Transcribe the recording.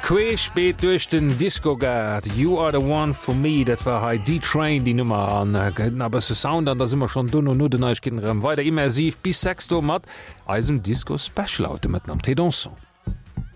Quee spät durch den Discogard You are the one for me, dat war hai D-Train die Nummer an aber se Sound an das immer schon dun und nu den Neuichkind weiter immersiv bis 6 mat Eisem Disco Special Auto mit am Tedonson.